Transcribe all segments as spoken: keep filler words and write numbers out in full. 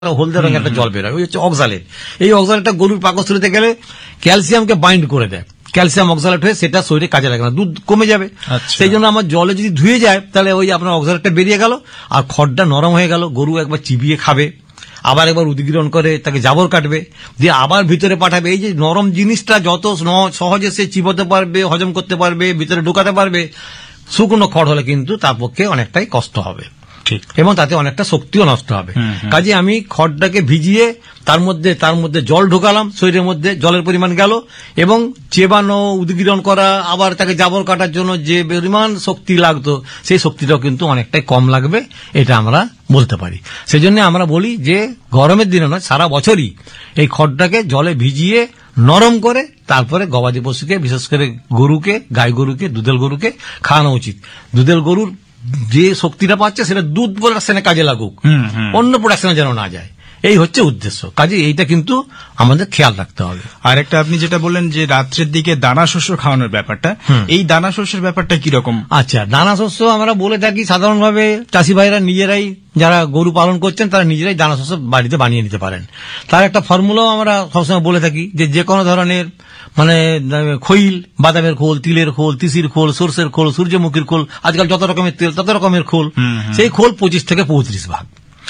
হলদে রঙের একটা জল বেরোয়, ওই হচ্ছে অক্সালেট। এই অক্সালেটটা গরুর পাকস্থলীতে গেলে ক্যালসিয়ামকে বাইন্ড করে দেয়, ক্যালসিয়াম অক্সালেট হয়ে সেটা শরীরে কাজে লাগে না, দুধ কমে যাবে। সেই জন্য আমার জলে যদি ধুয়ে যায় তাহলে ওই আপনার অক্সালেটটা বেরিয়ে গেল, আর খড়টা নরম হয়ে গেল, গরু একবার চিবিয়ে খাবে, আবার একবার উদ্গীরণ করে তাকে জাবর কাটবে, দিয়ে আবার ভিতরে পাঠাবে। এই যে নরম জিনিসটা যত সহজে সে চিবোতে পারবে, হজম করতে পারবে, ভিতরে ঢুকাতে পারবে, শুকনো খড় হলে কিন্তু তার পক্ষে অনেকটাই কষ্ট হবে এবং তাতে অনেকটা শক্তিও নষ্ট হবে। কাজে আমি খড়টাকে ভিজিয়ে তার মধ্যে তার মধ্যে জল ঢোকালাম, শরীরের মধ্যে জলের পরিমাণ গেল, এবং চেবানো, উদ্গীরণ করা, আবার তাকে জাবর কাটার জন্য যে পরিমাণ শক্তি লাগতো সেই শক্তিটাও কিন্তু অনেকটাই কম লাগবে, এটা আমরা বলতে পারি। সেই জন্য আমরা বলি যে গরমের দিনে নয়, সারা বছরই এই খড়টাকে জলে ভিজিয়ে নরম করে তারপরে গবাদি পশুকে, বিশেষ করে গরুকে, গাই গরুকে, দুধেল গরুকে খাওয়ানো উচিত। দুধেল গরুর যে শক্তিটা পাচ্ছে সেটা দুধ প্রোডাকশনে কাজে লাগুক, অন্য প্রোডাকশনে যেন না যায়, এই হচ্ছে উদ্দেশ্য। কাজে এইটা কিন্তু আমাদের খেয়াল রাখতে হবে। আর একটা আপনি যেটা বললেন যে রাত্রের দিকে দানা শস্য খাওয়ানোর ব্যাপারটা, এই দানা শস্যের ব্যাপারটা কিরকম? আচ্ছা, দানা শস্য আমরা বলে থাকি সাধারণভাবে চাষি ভাইরা নিজেরাই, যারা গরু পালন করছেন তারা নিজেরাই দানা শস্য বাড়িতে বানিয়ে নিতে পারেন। তার একটা ফর্মুলাও আমরা সবসময় বলে থাকি যে যে কোনো ধরনের মানে খৈল, বাদামের খোল, তিলের খোল, তিসির খোল, সর্ষের খোল, সূর্যমুখীর খোল, আজকাল যত রকমের তেল তত রকমের খোল, সেই খোল পঁচিশ থেকে পঁয়ত্রিশ ভাগ।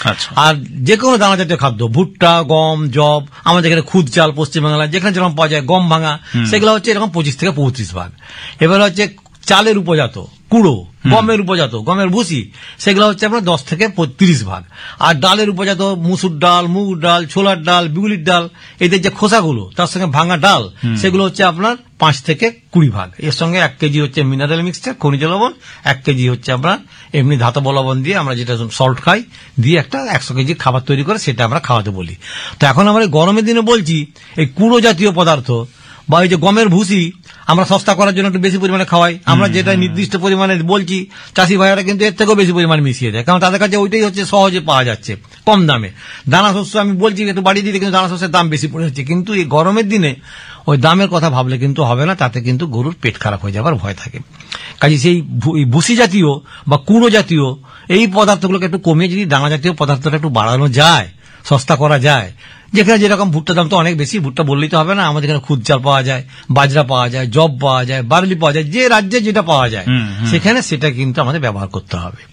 আর যে কোনো দানা জাতীয় খাদ্য, ভুট্টা, গম, জব, আমাদের এখানে খুদ চাল পশ্চিমবাংলায় যেখানে যেরকম পাওয়া যায়, গম ভাঙা, সেগুলো হচ্ছে এরকম পঁচিশ থেকে পঁয়ত্রিশ ভাগ। এবার হচ্ছে চালের উপজাত কুড়ো, গমের উপজাত, গমের ভুসি, সেগুলো হচ্ছে আপনার দশ থেকে তিরিশ ভাগ। আর ডালের উপজাত মুসুর ডাল, মুগ ডাল, ছোলার ডাল, বিউলির ডাল, এদের যে খোসাগুলো তার সঙ্গে ভাঙা ডাল, সেগুলো হচ্ছে আপনার পাঁচ থেকে কুড়ি ভাগ। এর সঙ্গে এক কেজি হচ্ছে মিনারেল মিক্সচার, খনিজ লবণ, এক কেজি হচ্ছে আপনার এমনি ধাতব লবণ দিয়ে আমরা যেটা সল্ট খাই, দিয়ে একটা একশো কেজি খাবার তৈরি করে সেটা আমরা খাওয়াতে বলি। তো এখন আমরা গরমের দিনে বলছি এই কুড়ো জাতীয় পদার্থ বা এই যে গমের ভুসি আমরা সস্তা করার জন্য একটু বেশি পরিমাণে খাওয়াই, আমরা যেটা নির্দিষ্ট পরিমাণে বলছি চাষি ভাইয়েরা কিন্তু এর থেকেও বেশি পরিমাণে মিশিয়ে দেয়, কারণ তাদের কাছে ওইটাই হচ্ছে সহজে পাওয়া যাচ্ছে কম দামে। দানা শস্য আমি বলছি একটু বাড়িয়ে দিতে, কিন্তু দানা শস্যের দাম বেশি পড়ে যাচ্ছে। কিন্তু এই গরমের দিনে ওই দামের কথা ভাবলে কিন্তু হবে না, তাতে কিন্তু গরুর পেট খারাপ হয়ে যাবার ভয় থাকে। কাজে সেই ভুসি জাতীয় বা কুড়ো জাতীয় এই পদার্থগুলোকে একটু কমিয়ে যদি দানা জাতীয় পদার্থটা একটু বাড়ানো যায়, সস্তা করা যায়, যেখানে যেরকম ভুট্টার দাম তো অনেক বেশি, ভুট্টা বললেই তো হবে না, আমাদের এখানে খুদ চাল পাওয়া যায়, বাজরা পাওয়া যায়, জব পাওয়া যায়, বার্লি পাওয়া যায়, যে রাজ্যে যেটা পাওয়া যায় সেখানে সেটা কিন্তু আমাদের ব্যবহার করতে হবে।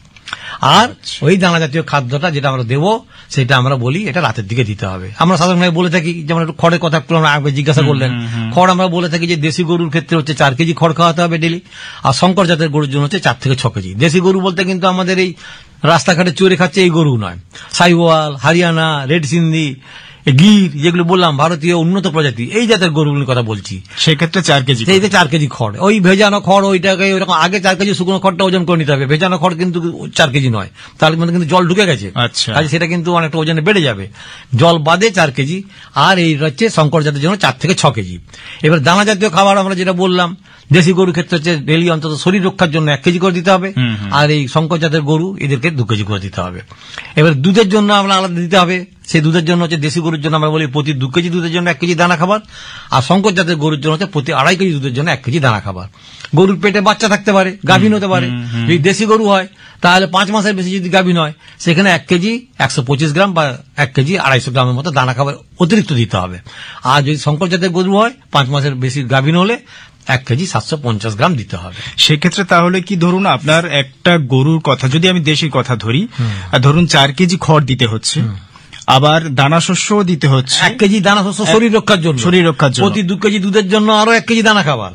আর ওই দানা জাতীয় খাদ্যটা যেটা আমরা দেবো সেটা আমরা বলি এটা রাতের দিকে দিতে হবে। আমরা সাধারণভাবে বলে থাকি, যেমন একটু খড়ের কথা একটু আমরা আগে জিজ্ঞাসা করলেন, খড় আমরা বলে থাকি যে দেশি গরুর ক্ষেত্রে হচ্ছে চার কেজি খড় খাওয়াতে হবে ডেলি, আর শঙ্কর জাতের গরুর জন্য হচ্ছে চার থেকে ছ কেজি। দেশি গরু বলতে কিন্তু আমাদের এই রাস্তাঘাটে চড়ে খাচ্ছে এই গরু নয়, সাইওয়াল, হরিয়ানা, রেড সিন্ধি, গির, যেগুলো বললাম ভারতীয় উন্নত প্রজাতি, এই জাতের গরুগুলির কথা বলছি। সেক্ষেত্রে চার কেজি সেইতে চার কেজি খড়, ওই ভেজানো খড় ওইটাকে ওইরকম আগে চার কেজি শুকনো খড়টা ওজন করে নিতে হবে, ভেজানো খড় কিন্তু চার কেজি নয়, তার মধ্যে কিন্তু জল ঢুকে গেছে, কাজে সেটা কিন্তু অনেকটা ওজনে বেড়ে যাবে। জল বাদে চার কেজি, আর এই হচ্ছে শঙ্কর জাতের জন্য চার থেকে ছ কেজি। এবার দানা জাতীয় খাবার আমরা যেটা বললাম, দেশি গরুর ক্ষেত্রে হচ্ছে ডেলি অন্তত শরীর রক্ষার জন্য এক কেজি করে দিতে হবে, আর এই শঙ্কর জাতের গরু এদেরকে দু কেজি করে দিতে হবে। এবার দুধের জন্য আমরা আলাদা দিতে হবে, সেই দুধের জন্য হচ্ছে দেশি গরুর জন্য আমরা বলি প্রতি দু কেজি দুধের জন্য এক কেজি দানা খাবার, আর শঙ্কর জাতের গরুর জন্য হচ্ছে প্রতি আড়াই কেজি দুধের জন্য এক কেজি দানা খাবার। গরুর পেটে বাচ্চা থাকতে পারে, গাভীন হতে পারে, যদি দেশি গরু হয় তাহলে পাঁচ মাসের বেশি যদি গাভীন হয় সেখানে এক কেজি একশো পঁচিশ গ্রাম বা এক কেজি আড়াইশো গ্রামের মতো দানা খাবার অতিরিক্ত দিতে হবে। আর যদি শঙ্কর জাতের গরু হয় পাঁচ মাসের বেশি গাভীন হলে এক কেজি সাতশো পঞ্চাশ গ্রাম দিতে হবে। সেক্ষেত্রে তাহলে কি ধরুন আপনার একটা গরুর কথা যদি আমি দেশির কথা ধরি, ধরুন চার কেজি খড় দিতে হচ্ছে, আবার দানা শস্য দিতে হচ্ছে, এক কেজি দানা শস্য শরীর রক্ষার জন্য, শরীর রক্ষার জন্য প্রতি দু কেজি দুধের জন্য আরো এক কেজি দানা খাবার,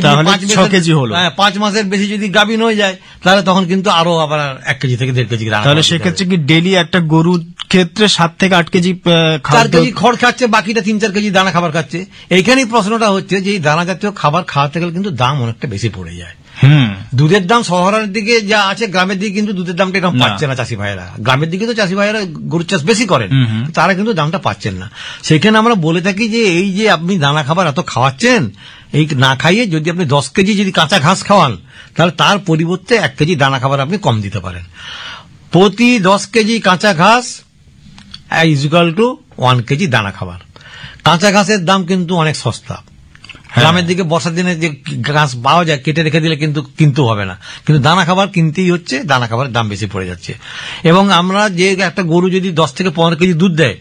ছ কেজি হলো। পাঁচ মাসের বেশি যদি গাভীন হয়ে যায় তাহলে তখন কিন্তু আরো আবার এক কেজি থেকে দেড় কেজি দানা। তাহলে সেক্ষেত্রে কি ডেলি একটা গরুর ক্ষেত্রে সাত থেকে আট কেজি চার কেজি খড় খাচ্ছে, বাকিটা তিন চার কেজি দানা খাবার খাচ্ছে। এইখানেই প্রশ্নটা হচ্ছে যে এই দানা জাতীয় খাবার খাওয়াতে গেলে কিন্তু দাম অনেকটা বেশি পড়ে যায়। দুধের দাম শহরের দিকে যা আছে গ্রামের দিকে কিন্তু দুধের দামটা এরকম পাচ্ছে না চাষি ভাইয়েরা। গ্রামের দিকে তো চাষি ভাইয়েরা গরুর চাষ বেশি করেন, তারা কিন্তু দামটা পাচ্ছেন না। সেখানে আমরা বলে থাকি যে এই যে আপনি দানা খাবার এত খাওয়াচ্ছেন, এই না খাইয়ে যদি আপনি দশ কেজি যদি কাঁচা ঘাস খাওয়ান তাহলে তার পরিবর্তে এক কেজি দানা খাবার আপনি কম দিতে পারেন। প্রতি দশ কেজি কাঁচা ঘাস is equal to one KG দানা খাবার। কাঁচা ঘাসের দাম কিন্তু অনেক সস্তা, গ্রামের দিকে বর্ষার দিনে যে ঘাস পাওয়া যায় কেটে রেখে দিলে কিন্তু কিনতে হবে না, কিন্তু দানা খাবার কিনতেই হচ্ছে, দানা খাবারের দাম বেশি পড়ে যাচ্ছে। এবং আমরা যে একটা গরু যদি দশ থেকে পনেরো কেজি দুধ দেয়